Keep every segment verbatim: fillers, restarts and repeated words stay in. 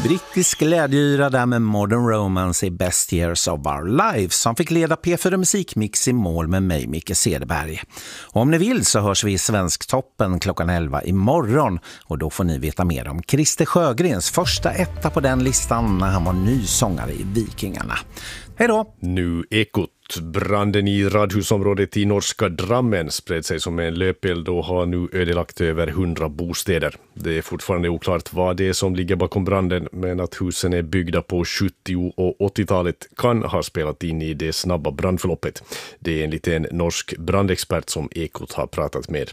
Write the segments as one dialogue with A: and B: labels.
A: Brittisk glädjeyra där med Modern Romance i Best Years of Our Lives som fick leda P fyra Musikmix i mål med mig, Micke Cederberg. Och om ni vill så hörs vi i Svensktoppen klockan elva imorgon och då får ni veta mer om Christer Sjögrens första etta på den listan när han var ny sångare i Vikingarna. Hej då!
B: Nu Ekot. Branden i radhusområdet i norska Drammen spred sig som en löpeld och har nu ödelagt över hundra bostäder. Det är fortfarande oklart vad det är som ligger bakom branden, men att husen är byggda på sjuttio- och åttiotalet kan ha spelat in i det snabba brandförloppet. Det är enligt en norsk brandexpert som Ekot har pratat med.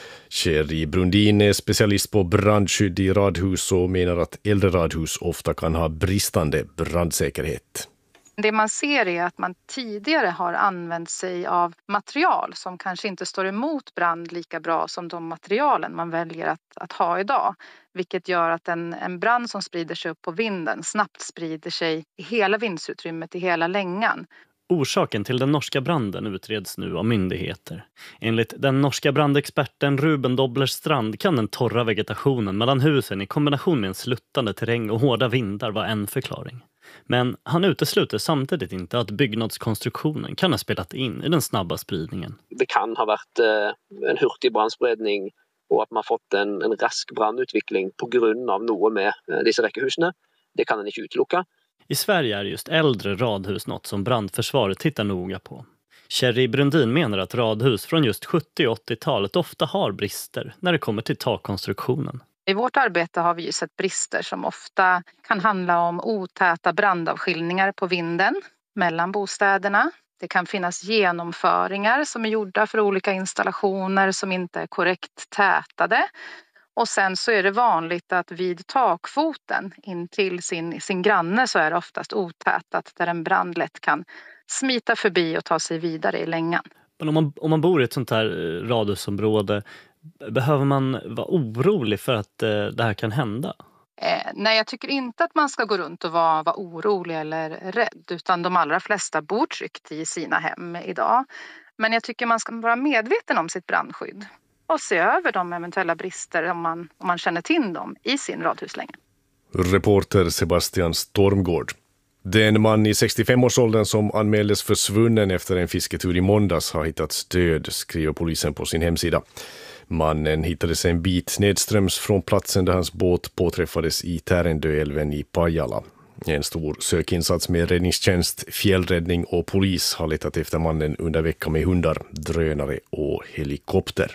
B: Sherry Brundin är specialist på brandskydd i radhus och menar att äldre radhus ofta kan ha bristande brandsäkerhet.
C: Det man ser är att man tidigare har använt sig av material som kanske inte står emot brand lika bra som de materialen man väljer att, att ha idag. Vilket gör att en, en brand som sprider sig upp på vinden snabbt sprider sig i hela vindsutrymmet, i hela längan.
D: Orsaken till den norska branden utreds nu av myndigheter. Enligt den norska brandexperten Ruben Doblerstrand kan den torra vegetationen mellan husen i kombination med en sluttande terräng och hårda vindar vara en förklaring. Men han utesluter samtidigt inte att byggnadskonstruktionen kan ha spelat in i den snabba spridningen.
E: Det kan ha varit eh, en hurtig brandspredning och att man fått en, en rask brandutveckling på grund av något med eh, dessa räckehusene. Det kan man inte utelucka.
D: I Sverige är just äldre radhus något som brandförsvaret tittar noga på. Sherry Brundin menar att radhus från just sjuttio- och åttiotalet ofta har brister när det kommer till takkonstruktionen.
C: I vårt arbete har vi ju sett brister som ofta kan handla om otäta brandavskiljningar på vinden mellan bostäderna. Det kan finnas genomföringar som är gjorda för olika installationer som inte är korrekt tätade. Och sen så är det vanligt att vid takfoten in till sin, sin granne så är det oftast otätat där en brand lätt kan smita förbi och ta sig vidare i längan.
D: Men om man, om man bor i ett sånt här radhusområde, behöver man vara orolig för att eh, det här kan hända?
C: Eh, nej, jag tycker inte att man ska gå runt och vara, vara orolig eller rädd. Utan de allra flesta bor tryggt i sina hem idag. Men jag tycker man ska vara medveten om sitt brandskydd. Och se över de eventuella brister om man, om man känner till dem i sin radhuslänga.
B: Reporter Sebastian Stormgård. Den man i sextiofem-årsåldern som anmäldes försvunnen efter en fisketur i måndags har hittats död, skriver polisen på sin hemsida. Mannen hittades en bit nedströms från platsen där hans båt påträffades i Tärendöälven i Pajala. En stor sökinsats med räddningstjänst, fjällräddning och polis har letat efter mannen under veckan med hundar, drönare och helikopter.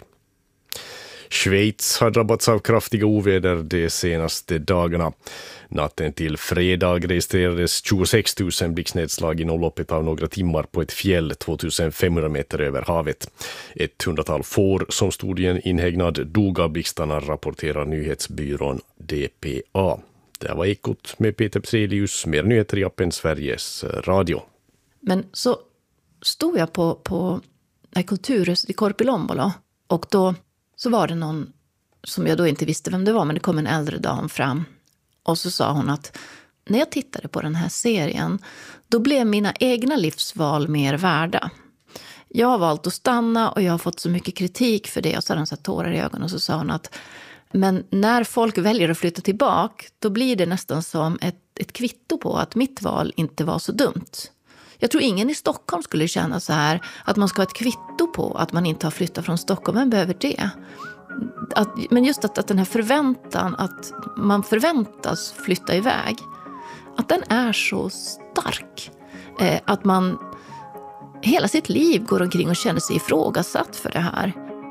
B: Schweiz har drabbats av kraftiga oväder de senaste dagarna. Natten till fredag registrerades tjugosex tusen blixtnedslag i loppet av några timmar på ett fjäll tvåtusenfemhundra meter över havet. Ett hundratal får som stod i en inhägnad dog av blixtarna, rapporterar nyhetsbyrån D P A. Det var Ekot med Peter Pselius, mer nyheter i appen Sveriges Radio.
F: Men så stod jag på, på Kulturhuset i Korpilombolo och då så var det någon som jag då inte visste vem det var, men det kom en äldre dam fram. Och så sa hon att när jag tittade på den här serien, då blev mina egna livsval mer värda. Jag har valt att stanna och jag har fått så mycket kritik för det. Och så hade hon satt tårar i ögonen och så sa hon att men när folk väljer att flytta tillbaka, då blir det nästan som ett, ett kvitto på att mitt val inte var så dumt. Jag tror ingen i Stockholm skulle känna så här att man ska ha ett kvitto på att man inte har flyttat från Stockholm. Vem behöver det? Att, men just att, att den här förväntan, att man förväntas flytta iväg, att den är så stark. Eh, att man hela sitt liv går omkring och känner sig ifrågasatt för det här.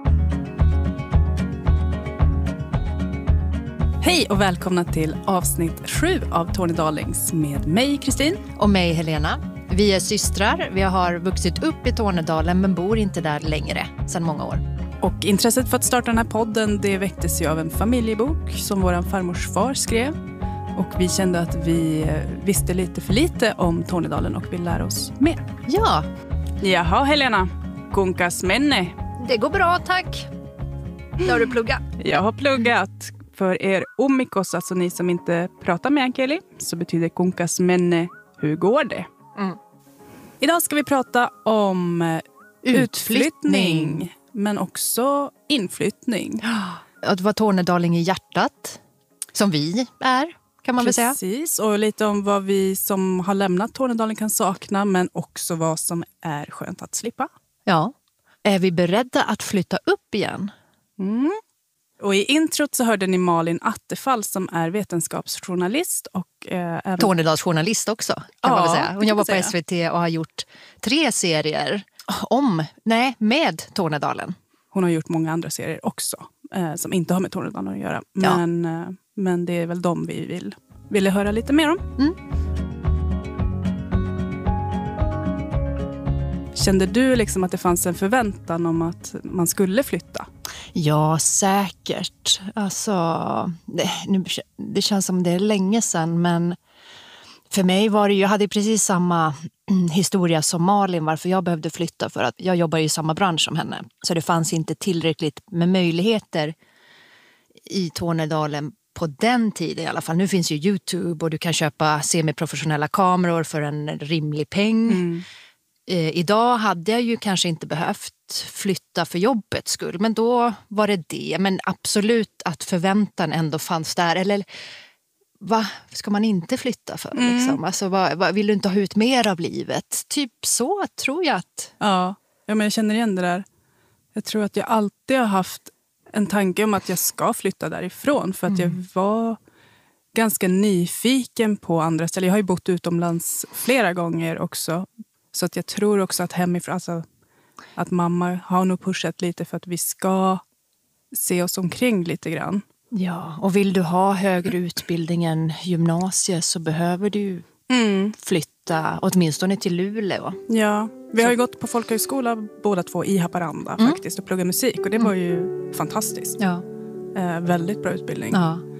G: Hej och välkomna till avsnitt sju av Tony Darlings med mig Kristin.
H: Och mig Helena. Vi är systrar, vi har vuxit upp i Tornedalen men bor inte där längre sedan många år.
G: Och intresset för att starta den här podden, det väcktes ju av en familjebok som våran farmors far skrev. Och vi kände att vi visste lite för lite om Tornedalen och vill lära oss mer.
H: Ja.
G: Jaha Helena, kunkas menne.
H: Det går bra, tack. Då har du pluggat.
G: Jag har pluggat. För er omikos, alltså ni som inte pratar med Ankeli, så betyder kunkas menne, hur går det? Mm. Idag ska vi prata om utflyttning. utflyttning. Men också inflyttning.
H: Att vara tornedaling i hjärtat, som vi är. kan man väl säga.
G: Precis, och lite om vad vi som har lämnat Tornedalen kan sakna, men också vad som är skönt att slippa.
H: Ja. Är vi beredda att flytta upp igen?
G: Mm. Och i introt så hörde ni Malin Attefall som är vetenskapsjournalist och eh, även...
H: Tornedalsjournalist också, kan
G: ja,
H: man väl säga. Hon jobbar på
G: säga.
H: S V T och har gjort tre serier om, nej, med Tornedalen.
G: Hon har gjort många andra serier också eh, som inte har med Tornedalen att göra. Men, ja. eh, men det är väl de vi vill ville höra lite mer om.
H: Mm.
G: Kände du liksom att det fanns en förväntan om att man skulle flytta?
H: Ja, säkert. Alltså, det, nu, det känns som det är länge sedan, men för mig var det ju, jag hade precis samma historia som Malin varför jag behövde flytta, för att jag jobbar i samma bransch som henne. Så det fanns inte tillräckligt med möjligheter i Tornedalen på den tiden i alla fall. Nu finns ju YouTube och du kan köpa semiprofessionella kameror för en rimlig peng. Mm. Eh, idag hade jag ju kanske inte behövt flytta för jobbets skull, men då var det det. Men absolut att förväntan ändå fanns där. Eller vad ska man inte flytta för? Mm. Liksom? Alltså, vad, vad, vill du inte ha ut mer av livet? Typ så tror jag att...
G: Ja, ja, men jag känner igen det där. Jag tror att jag alltid har haft en tanke om att jag ska flytta därifrån. För att mm. jag var ganska nyfiken på andra ställen. Jag har ju bott utomlands flera gånger också. Så att jag tror också att hemifrån, alltså, att mamma har nog pushat lite för att vi ska se oss omkring lite grann.
H: Ja, och vill du ha högre utbildning än gymnasiet så behöver du mm. flytta åtminstone till Luleå.
G: Ja, vi har ju gått på folkhögskola båda två i Haparanda mm. faktiskt och pluggat musik. Och det var ju fantastiskt.
H: Ja.
G: Eh, väldigt bra utbildning.
H: Ja.